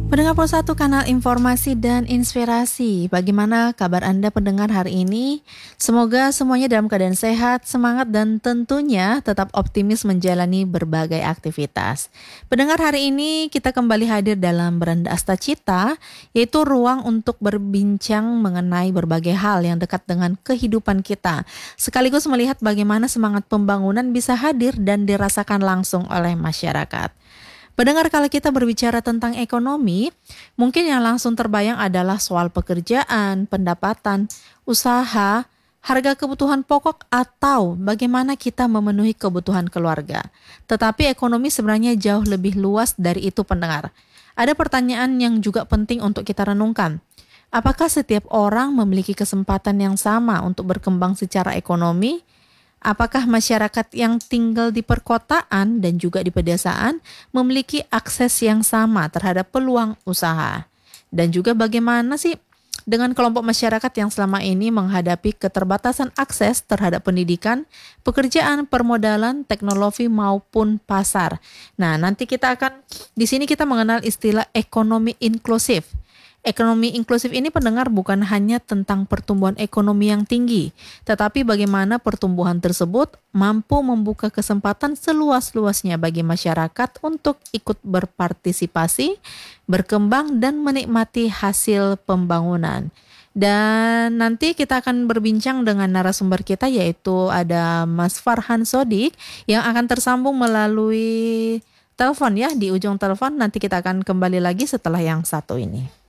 Pendengar Pulsa satu kanal informasi dan inspirasi. Bagaimana kabar Anda pendengar hari ini? Semoga semuanya dalam keadaan sehat, semangat dan tentunya tetap optimis menjalani berbagai aktivitas. Pendengar hari ini kita kembali hadir dalam Beranda Asta Cita, yaitu ruang untuk berbincang mengenai berbagai hal yang dekat dengan kehidupan kita. Sekaligus melihat bagaimana semangat pembangunan bisa hadir dan dirasakan langsung oleh masyarakat. Pendengar, kalau kita berbicara tentang ekonomi, mungkin yang langsung terbayang adalah soal pekerjaan, pendapatan, usaha, harga kebutuhan pokok atau bagaimana kita memenuhi kebutuhan keluarga. Tetapi ekonomi sebenarnya jauh lebih luas dari itu, pendengar. Ada pertanyaan yang juga penting untuk kita renungkan. Apakah setiap orang memiliki kesempatan yang sama untuk berkembang secara ekonomi? Apakah masyarakat yang tinggal di perkotaan dan juga di pedesaan memiliki akses yang sama terhadap peluang usaha? Dan juga bagaimana sih dengan kelompok masyarakat yang selama ini menghadapi keterbatasan akses terhadap pendidikan, pekerjaan, permodalan, teknologi maupun pasar? Nah, nanti di sini kita mengenal istilah ekonomi inklusif. Ekonomi inklusif ini, pendengar, bukan hanya tentang pertumbuhan ekonomi yang tinggi, tetapi bagaimana pertumbuhan tersebut mampu membuka kesempatan seluas-luasnya bagi masyarakat untuk ikut berpartisipasi, berkembang, dan menikmati hasil pembangunan. Dan nanti kita akan berbincang dengan narasumber kita, yaitu ada Mas Farhan Sodik yang akan tersambung melalui telepon ya, di ujung telepon. Nanti kita akan kembali lagi setelah yang satu ini.